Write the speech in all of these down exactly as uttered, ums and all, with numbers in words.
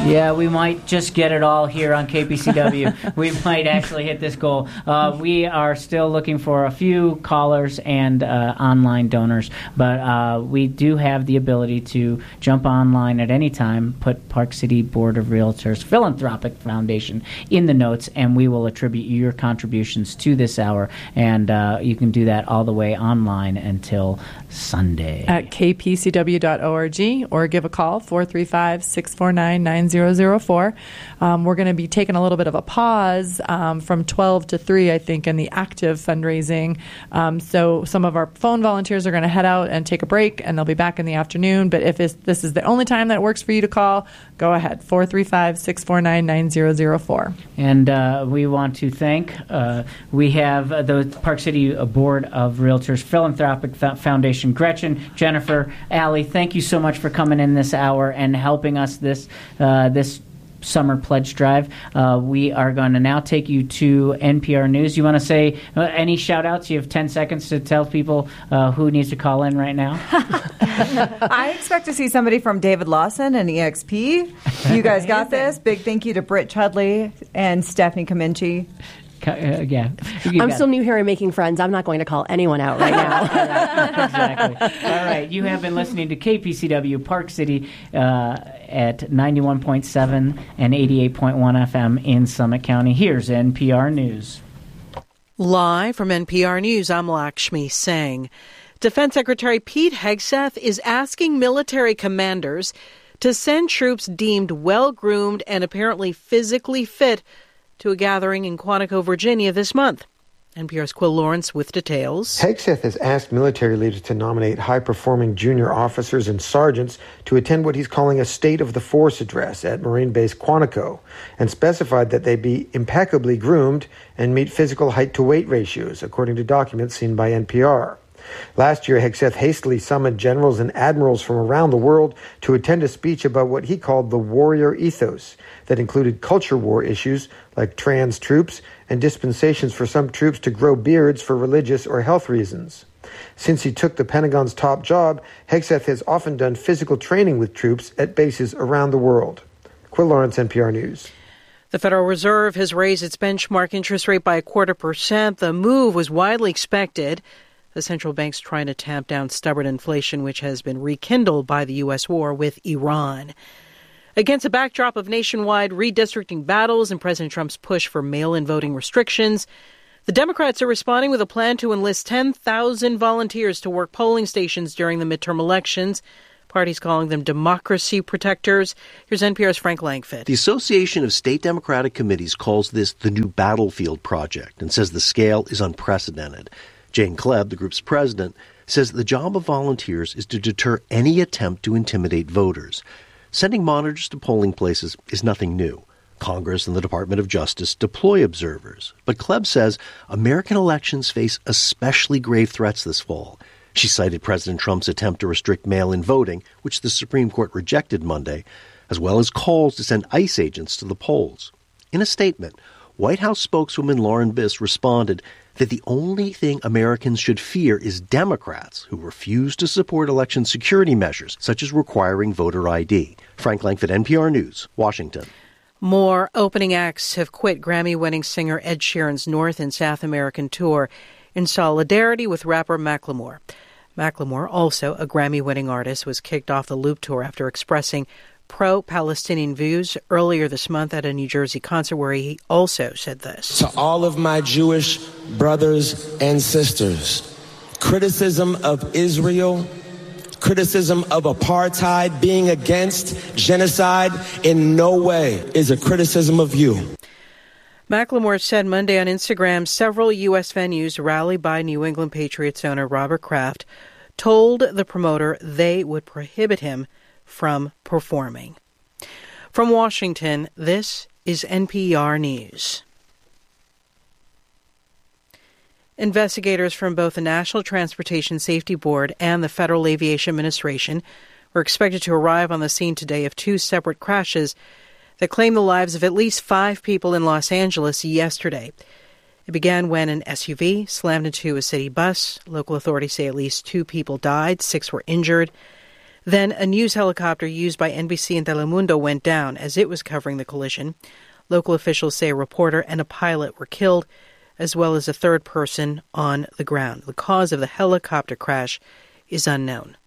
Yeah, we might just get it all here on K P C W. We might actually hit this goal. Uh, we are still looking for a few callers and uh, online donors, but uh, we do have the ability to jump online at any time, put Park City Board of Realtors Philanthropic Foundation in the notes, and we will attribute your contributions to this hour, and uh, you can do that all the way online until Sunday. At k p c w dot org or give a call, four three five, six four nine, nine zero zero four. Um, we're going to be taking a little bit of a pause um, from twelve to three, I think, in the active fundraising. Um, so some of our phone volunteers are going to head out and take a break, and they'll be back in the afternoon. But if it's, this is the only time that works for you to call, go ahead, four three five, six four nine, nine zero zero four. And uh, we want to thank, uh, we have uh, the Park City Board of Realtors Philanthropic Foundation. Gretchen, Jennifer, Allie, thank you so much for coming in this hour and helping us this uh, this summer pledge drive. Uh, we are going to now take you to N P R News. You want to say uh, any shout outs? You have ten seconds to tell people uh, who needs to call in right now. I expect to see somebody from David Lawson and E X P. You guys got this. Big thank you to Britt Chudley and Stephanie Cominci. Uh, yeah. I'm still new here and making friends. I'm not going to call anyone out right now. Exactly. All right. You have been listening to K P C W Park City uh, at ninety-one point seven and eighty-eight point one F M in Summit County. Here's N P R News. Live from N P R News, I'm Lakshmi Singh. Defense Secretary Pete Hegseth is asking military commanders to send troops deemed well-groomed and apparently physically fit to a gathering in Quantico, Virginia this month. N P R's Quill Lawrence with details. Hegseth has asked military leaders to nominate high-performing junior officers and sergeants to attend what he's calling a State of the Force address at Marine Base Quantico, and specified that they be impeccably groomed and meet physical height-to-weight ratios, according to documents seen by N P R. Last year, Hegseth hastily summoned generals and admirals from around the world to attend a speech about what he called the warrior ethos that included culture war issues like trans troops and dispensations for some troops to grow beards for religious or health reasons. Since he took the Pentagon's top job, Hegseth has often done physical training with troops at bases around the world. Quill Lawrence, N P R News. The Federal Reserve has raised its benchmark interest rate by a quarter percent. The move was widely expected. The central bank's trying to tamp down stubborn inflation, which has been rekindled by the U S war with Iran. Against a backdrop of nationwide redistricting battles and President Trump's push for mail-in voting restrictions, the Democrats are responding with a plan to enlist ten thousand volunteers to work polling stations during the midterm elections. Parties calling them democracy protectors. Here's N P R's Frank Langfitt. The Association of State Democratic Committees calls this the new battlefield project and says the scale is unprecedented. Jane Klebb, the group's president, says the job of volunteers is to deter any attempt to intimidate voters. Sending monitors to polling places is nothing new. Congress and the Department of Justice deploy observers. But Klebb says American elections face especially grave threats this fall. She cited President Trump's attempt to restrict mail-in voting, which the Supreme Court rejected Monday, as well as calls to send ICE agents to the polls. In a statement, White House spokeswoman Lauren Biss responded that the only thing Americans should fear is Democrats who refuse to support election security measures, such as requiring voter I D. Frank Langfitt, N P R News, Washington. More opening acts have quit Grammy-winning singer Ed Sheeran's North and South American tour in solidarity with rapper Macklemore. Macklemore, also a Grammy-winning artist, was kicked off the Loop Tour after expressing pro-Palestinian views earlier this month at a New Jersey concert where he also said this. To all of my Jewish brothers and sisters, criticism of Israel, criticism of apartheid, being against genocide in no way is a criticism of you. Macklemore said Monday on Instagram several U S venues rallied by New England Patriots owner Robert Kraft told the promoter they would prohibit him from performing. From Washington, this is N P R News. Investigators from both the National Transportation Safety Board and the Federal Aviation Administration were expected to arrive on the scene today of two separate crashes that claimed the lives of at least five people in Los Angeles yesterday. It began when an S U V slammed into a city bus. Local authorities say at least two people died, six were injured. Then a news helicopter used by N B C and Telemundo went down as it was covering the collision. Local officials say a reporter and a pilot were killed, as well as a third person on the ground. The cause of the helicopter crash is unknown.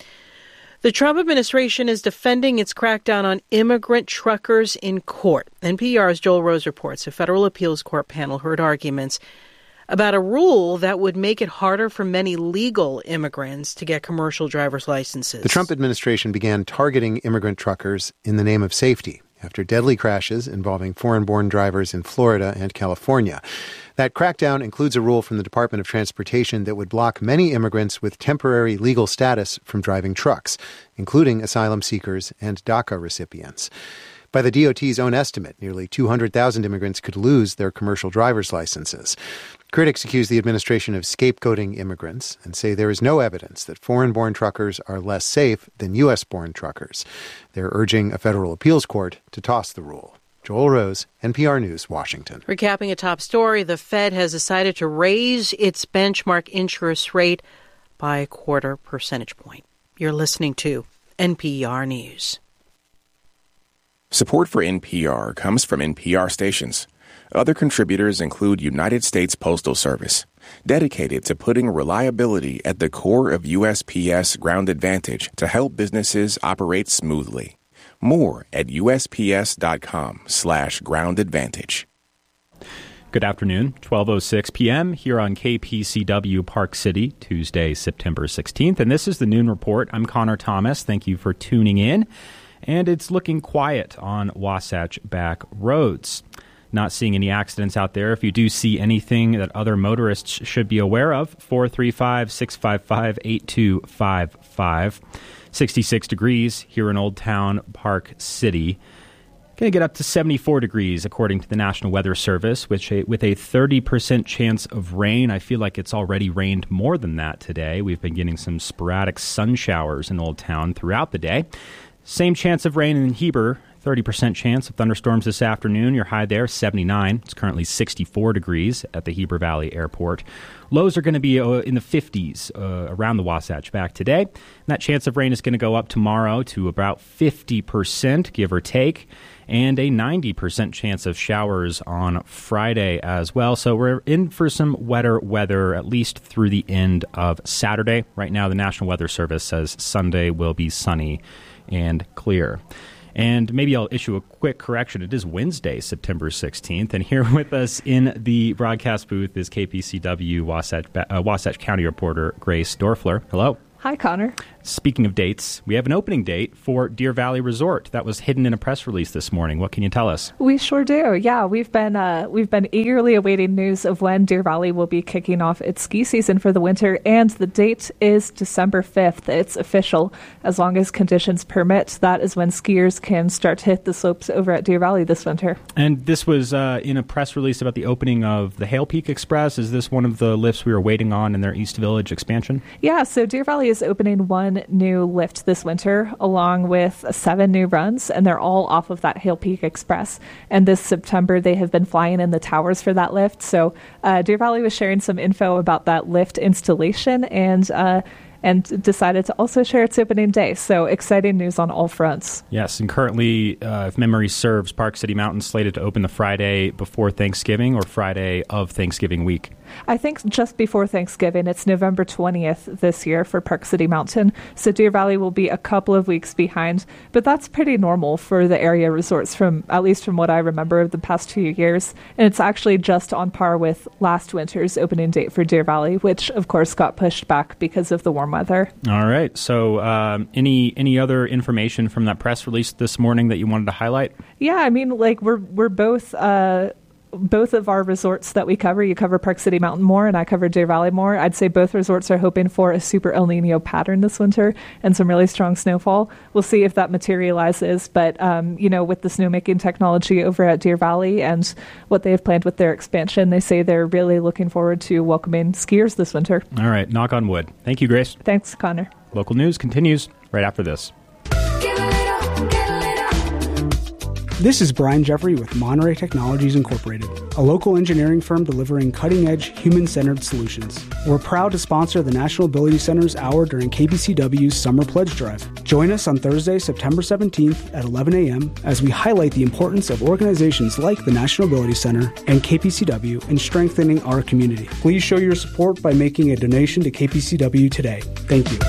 The Trump administration is defending its crackdown on immigrant truckers in court. N P R's Joel Rose reports a federal appeals court panel heard arguments about a rule that would make it harder for many legal immigrants to get commercial driver's licenses. The Trump administration began targeting immigrant truckers in the name of safety after deadly crashes involving foreign-born drivers in Florida and California. That crackdown includes a rule from the Department of Transportation that would block many immigrants with temporary legal status from driving trucks, including asylum seekers and DACA recipients. By the D O T's own estimate, nearly two hundred thousand immigrants could lose their commercial driver's licenses. Critics accuse the administration of scapegoating immigrants and say there is no evidence that foreign-born truckers are less safe than U S-born truckers. They're urging a federal appeals court to toss the rule. Joel Rose, N P R News, Washington. Recapping a top story, the Fed has decided to raise its benchmark interest rate by a quarter percentage point. You're listening to N P R News. Support for N P R comes from N P R stations. Other contributors include United States Postal Service, dedicated to putting reliability at the core of U S P S Ground Advantage to help businesses operate smoothly. More at usps.com slash ground advantage. Good afternoon, twelve oh six p.m. here on K P C W Park City, Tuesday, September sixteenth. And this is the Noon Report. I'm Connor Thomas. Thank you for tuning in. And it's looking quiet on Wasatch Back roads. Not seeing any accidents out there. If you do see anything that other motorists should be aware of, four three five, six five five, eight two five five. sixty-six degrees here in Old Town Park City. Going to get up to seventy-four degrees according to the National Weather Service, which a, with a thirty percent chance of rain. I feel like it's already rained more than that today. We've been getting some sporadic sun showers in Old Town throughout the day. Same chance of rain in Heber, thirty percent chance of thunderstorms this afternoon. Your high there, seventy-nine. It's currently sixty-four degrees at the Heber Valley Airport. Lows are going to be uh, in the fifties uh, around the Wasatch Back today. And that chance of rain is going to go up tomorrow to about fifty percent, give or take, and a ninety percent chance of showers on Friday as well. So we're in for some wetter weather, at least through the end of Saturday. Right now, the National Weather Service says Sunday will be sunny and clear. And maybe I'll issue a quick correction. It is Wednesday, September sixteenth. And here with us in the broadcast booth is K P C W Wasatch, uh, Wasatch County reporter Grace Dorfler. Hello. Hi, Connor. Speaking of dates, we have an opening date for Deer Valley Resort that was hidden in a press release this morning. What can you tell us? We sure do. Yeah, we've been uh, we've been eagerly awaiting news of when Deer Valley will be kicking off its ski season for the winter, and the date is December fifth. It's official. As long as conditions permit, that is when skiers can start to hit the slopes over at Deer Valley this winter. And this was uh, in a press release about the opening of the Hail Peak Express. Is this one of the lifts we were waiting on in their East Village expansion? Yeah, so Deer Valley is opening one new lift this winter, along with seven new runs, and they're all off of that Hail Peak Express. And this September, they have been flying in the towers for that lift. So uh, Deer Valley was sharing some info about that lift installation, and uh, and decided to also share its opening day. So exciting news on all fronts. Yes, and currently, uh, if memory serves, Park City Mountain slated to open the Friday before Thanksgiving or Friday of Thanksgiving week. I think just before Thanksgiving. It's November twentieth this year for Park City Mountain. So Deer Valley will be a couple of weeks behind, but that's pretty normal for the area resorts, from at least from what I remember of the past few years. And it's actually just on par with last winter's opening date for Deer Valley, which of course got pushed back because of the warm weather. All right. So um, any any other information from that press release this morning that you wanted to highlight? Yeah, I mean, like we're we're both uh, both of our resorts that we cover. You cover Park City Mountain more, and I cover Deer Valley more. I'd say both resorts are hoping for a super El Nino pattern this winter and some really strong snowfall. We'll see if that materializes. But um, you know, with the snowmaking technology over at Deer Valley and what they have planned with their expansion, they say they're really looking forward to welcoming skiers this winter. All right, knock on wood. Thank you, Grace. Thanks, Connor. Local news continues right after this. This is Brian Jeffrey with Monterey Technologies Incorporated, a local engineering firm delivering cutting-edge, human-centered solutions. We're proud to sponsor the National Ability Center's hour during K P C W's Summer Pledge Drive. Join us on Thursday, September seventeenth at eleven a.m. as we highlight the importance of organizations like the National Ability Center and K P C W in strengthening our community. Please show your support by making a donation to K P C W today. Thank you.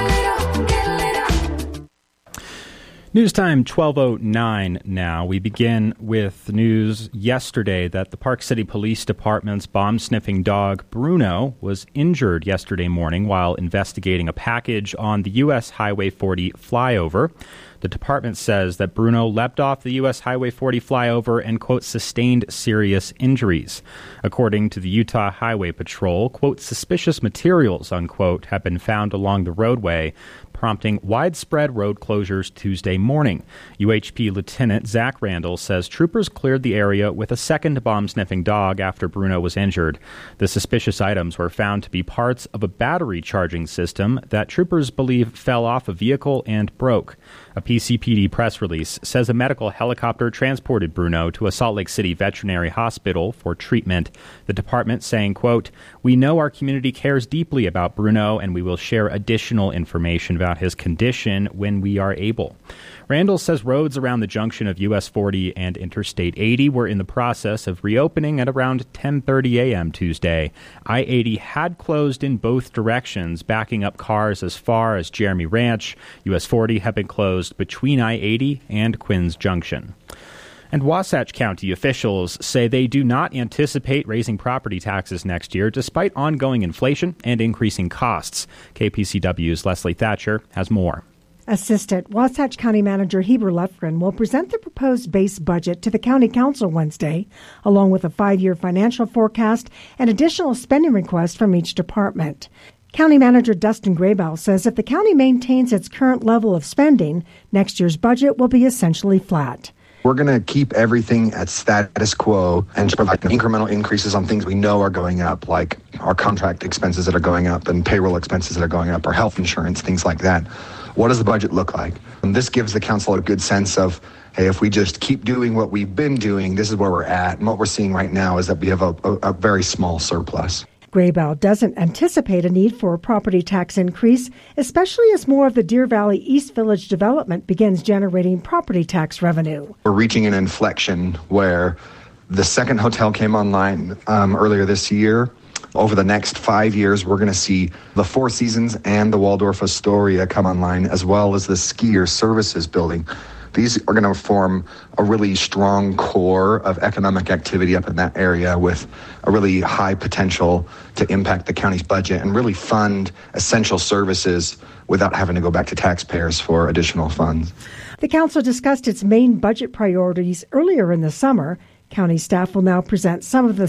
News time, twelve oh nine now. We begin with news yesterday that the Park City Police Department's bomb-sniffing dog, Bruno, was injured yesterday morning while investigating a package on the U S Highway forty flyover. The department says that Bruno leapt off the U S Highway forty flyover and, quote, sustained serious injuries. According to the Utah Highway Patrol, quote, suspicious materials, unquote, have been found along the roadway, prompting widespread road closures Tuesday morning. U H P Lieutenant Zach Randall says troopers cleared the area with a second bomb-sniffing dog after Bruno was injured. The suspicious items were found to be parts of a battery charging system that troopers believe fell off a vehicle and broke. A P C P D press release says a medical helicopter transported Bruno to a Salt Lake City veterinary hospital for treatment. The department saying, quote, we know our community cares deeply about Bruno and we will share additional information about his condition when we are able. Randall says roads around the junction of U S forty and Interstate eighty were in the process of reopening at around ten thirty a.m. Tuesday. I eighty had closed in both directions, backing up cars as far as Jeremy Ranch. U S forty had been closed between I eighty and Quinns Junction. And Wasatch County officials say they do not anticipate raising property taxes next year, despite ongoing inflation and increasing costs. K P C W's Leslie Thatcher has more. Assistant Wasatch County Manager Heber Lefgren will present the proposed base budget to the County Council Wednesday, along with a five-year financial forecast and additional spending requests from each department. County Manager Dustin Graybow says if the county maintains its current level of spending, next year's budget will be essentially flat. We're going to keep everything at status quo and just provide incremental increases on things we know are going up, like our contract expenses that are going up and payroll expenses that are going up, our health insurance, things like that. What does the budget look like? And this gives the council a good sense of, hey, if we just keep doing what we've been doing, this is where we're at. And what we're seeing right now is that we have a, a, a very small surplus. Graybow doesn't anticipate a need for a property tax increase, especially as more of the Deer Valley East Village development begins generating property tax revenue. We're reaching an inflection where the second hotel came online um, earlier this year. Over the next five years, we're going to see the Four Seasons and the Waldorf Astoria come online, as well as the Skier Services building. These are going to form a really strong core of economic activity up in that area with a really high potential to impact the county's budget and really fund essential services without having to go back to taxpayers for additional funds. The council discussed its main budget priorities earlier in the summer. County staff will now present some of the